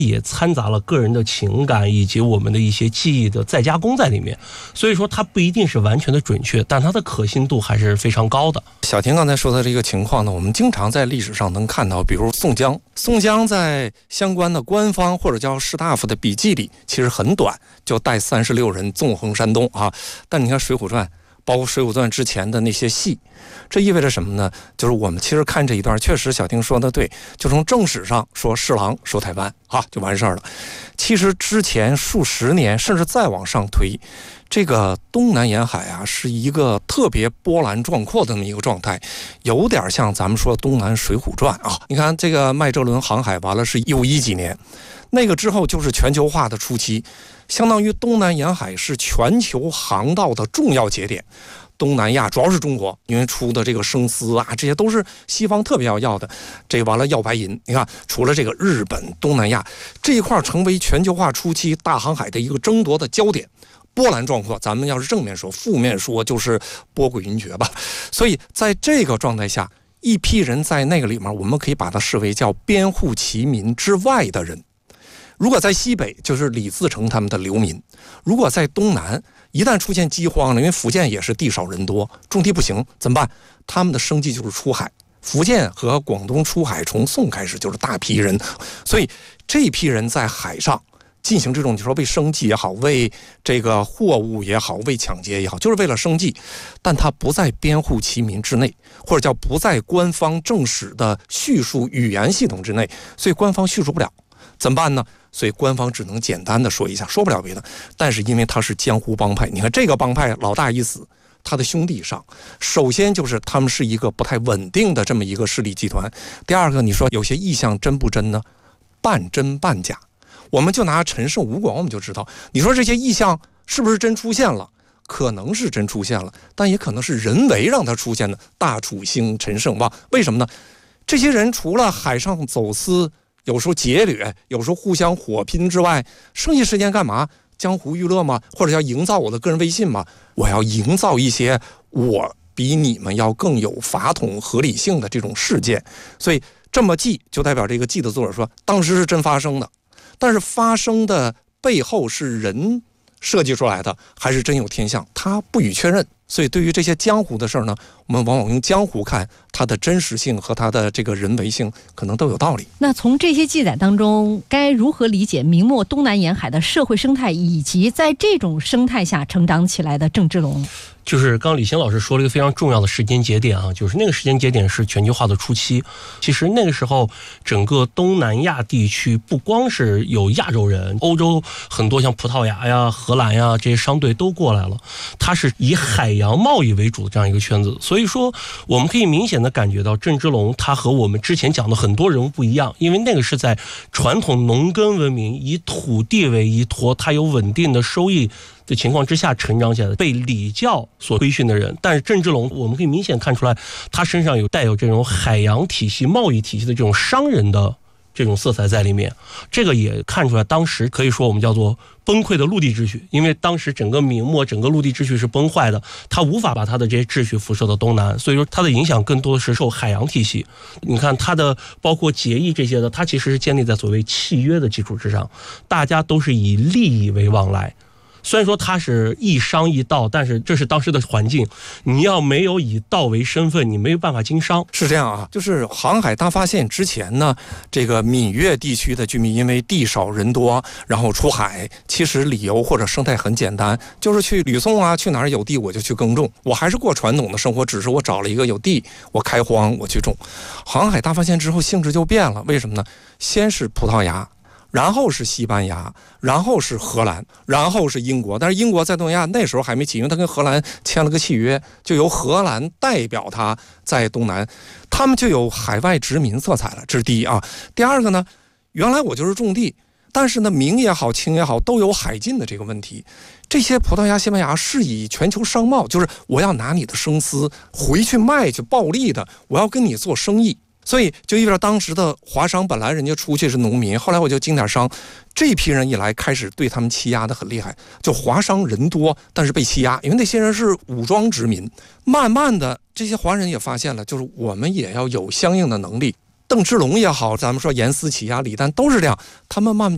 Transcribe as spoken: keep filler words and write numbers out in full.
也掺杂了个人的情感以及我们的一些记忆的再加工在里面，所以说它不一定是完全的准确，但它的可信度还是非常高的。 小婷刚才说的这个情况呢，我们经常在历史上能看到，比如宋江，宋江在相关的官方或者叫士大夫的笔记里，其实很短，就带三十六人纵横山东啊。但你看《水浒传》，包括《水浒传》之前的那些戏，这意味着什么呢？就是我们其实看这一段，确实小婷说的对，就从正史上说侍郎守台湾啊，就完事儿了。其实之前数十年，甚至再往上推，这个东南沿海啊，是一个特别波澜壮阔的那么一个状态，有点像咱们说东南水浒传啊。你看这个麦哲伦航海完了是一五一几年，那个之后就是全球化的初期，相当于东南沿海是全球航道的重要节点。东南亚主要是中国，因为出的这个生丝啊，这些都是西方特别要要的。这完了要白银，你看除了这个日本、东南亚这一块成为全球化初期大航海的一个争夺的焦点，波澜壮阔。咱们要是正面说，负面说就是波诡云谲吧。所以在这个状态下，一批人在那个里面，我们可以把它视为叫编户齐民之外的人。如果在西北，就是李自成他们的流民；如果在东南，一旦出现饥荒了，因为福建也是地少人多，种地不行，怎么办？他们的生计就是出海。福建和广东出海，从宋开始就是大批人，所以这批人在海上进行这种，你说为生计也好，为这个货物也好，为抢劫也好，就是为了生计，但他不在编户齐民之内，或者叫不在官方正史的叙述语言系统之内，所以官方叙述不了，怎么办呢？所以官方只能简单的说一下，说不了别的。但是因为他是江湖帮派，你看这个帮派老大一死，他的兄弟上，首先就是他们是一个不太稳定的这么一个势力集团。第二个，你说有些意象真不真呢？半真半假。我们就拿陈胜吴广我们就知道，你说这些意象是不是真出现了？可能是真出现了，但也可能是人为让它出现的。大楚兴，陈胜旺，为什么呢？这些人除了海上走私，有时候劫掠，有时候互相火拼之外，剩下时间干嘛？江湖娱乐吗？或者要营造我的个人威信吗？我要营造一些我比你们要更有法统合理性的这种事件。所以这么记，就代表这个记的作者说，当时是真发生的，但是发生的背后是人设计出来的，还是真有天象，他不予确认。所以对于这些江湖的事儿呢，我们往往用江湖看，它的真实性和它的这个人为性可能都有道理。 那从这些记载当中，该如何理解明末东南沿海的社会生态，以及在这种生态下成长起来的郑芝龙？ 就是刚刚李欣老师说了一个非常重要的时间节点啊，就是那个时间节点是全球化的初期。其实那个时候整个东南亚地区不光是有亚洲人，欧洲很多像葡萄牙呀、荷兰呀这些商队都过来了，它是以海洋贸易为主的这样一个圈子。所以说我们可以明显的感觉到郑芝龙他和我们之前讲的很多人物不一样，因为那个是在传统农耕文明以土地为依托，它有稳定的收益的情况之下成长起来的，被礼教所规训的人。但是郑芝龙我们可以明显看出来，他身上有带有这种海洋体系、贸易体系的这种商人的这种色彩在里面。这个也看出来当时可以说我们叫做崩溃的陆地秩序，因为当时整个明末整个陆地秩序是崩坏的，他无法把他的这些秩序辐射到东南，所以说他的影响更多的是受海洋体系。你看他的包括结义这些的，他其实是建立在所谓契约的基础之上，大家都是以利益为往来。虽然说它是一商一道，但是这是当时的环境，你要没有以道为身份，你没有办法经商。 是这样啊，就是航海大发现之前呢，这个闽粤地区的居民因为地少人多，然后出海，其实理由或者生态很简单，就是去吕宋啊，去哪儿有地我就去耕种，我还是过传统的生活，只是我找了一个有地，我开荒我去种。航海大发现之后性质就变了，为什么呢？先是葡萄牙，然后是西班牙，然后是荷兰，然后是英国。但是英国在东南亚那时候还没起，因为他跟荷兰签了个契约，就由荷兰代表他在东南，他们就有海外殖民色彩了，这是第一啊。第二个呢，原来我就是种地，但是呢明也好清也好都有海禁的这个问题。这些葡萄牙、西班牙是以全球商贸，就是我要拿你的生丝回去卖去暴利的，我要跟你做生意。所以就意味着当时的华商本来人家出去是农民，后来我就经点商，这批人一来开始对他们欺压的很厉害，就华商人多，但是被欺压，因为那些人是武装殖民。慢慢的这些华人也发现了，就是我们也要有相应的能力。邓芝龙也好，咱们说严思齐啊、李旦都是这样，他们慢慢就